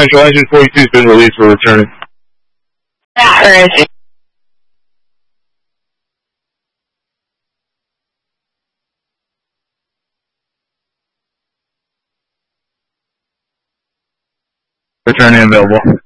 Central, Engine 42 has been released for returning. Current. Returning available.